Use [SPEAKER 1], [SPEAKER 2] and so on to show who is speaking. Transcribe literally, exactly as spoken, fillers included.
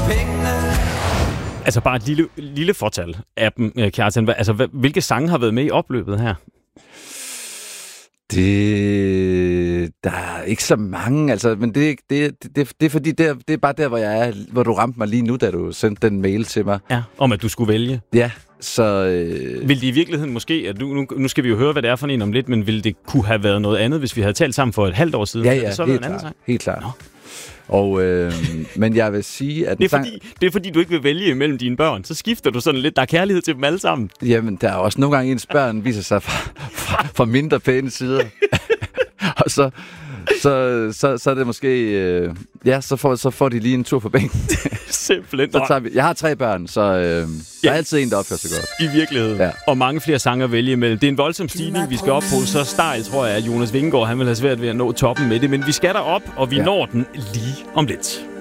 [SPEAKER 1] pengene.
[SPEAKER 2] Altså bare et lille, lille fortal af dem, Kjartan. Altså, hvilke sange har været med i opløbet her?
[SPEAKER 3] Det... Der er ikke så mange, altså, men det, det, det, det er fordi, det er, det er bare der, hvor jeg er, hvor du ramte mig lige nu, da du sendte den mail til mig.
[SPEAKER 2] Ja, om at du skulle vælge.
[SPEAKER 3] Ja, så... Øh...
[SPEAKER 2] Vil det i virkeligheden måske, at du, nu, nu skal vi jo høre, hvad det er for en om lidt, men ville det kunne have været noget andet, hvis vi havde talt sammen for et halvt år siden?
[SPEAKER 3] Ja, ja,
[SPEAKER 2] så
[SPEAKER 3] helt,
[SPEAKER 2] en anden
[SPEAKER 3] klart,
[SPEAKER 2] sang?
[SPEAKER 3] helt klart.
[SPEAKER 2] Nå.
[SPEAKER 3] Og, øh, men jeg vil sige, at...
[SPEAKER 2] Det er,
[SPEAKER 3] sang...
[SPEAKER 2] fordi, det er fordi, du ikke vil vælge mellem dine børn. Så skifter du sådan lidt. Der er kærlighed til dem alle sammen.
[SPEAKER 3] Jamen, der er også nogle gange, ens børn viser sig fra, fra, fra mindre pæne sider. Og så, så, så, så er det måske... Øh, ja, så får, så får de lige en tur på bænken.
[SPEAKER 2] Simpelthen.
[SPEAKER 3] Så tager vi, jeg har tre børn, så øh, der
[SPEAKER 2] Ja.
[SPEAKER 3] er altid en, der opfører sig godt.
[SPEAKER 2] I virkeligheden.
[SPEAKER 3] Ja.
[SPEAKER 2] Og mange flere sange at vælge imellem. Det er en voldsom stigning, vi skal op på. Så stejl, tror jeg, at Jonas Vingegaard han vil have svært ved at nå toppen med det. Men vi skal derop, og vi
[SPEAKER 3] Ja.
[SPEAKER 2] når den lige om lidt.